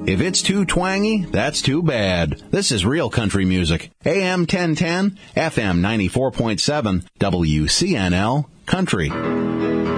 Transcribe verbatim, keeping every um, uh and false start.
If it's too twangy, that's too bad. This is real country music. A M ten ten, F M ninety-four point seven, W C N L Country.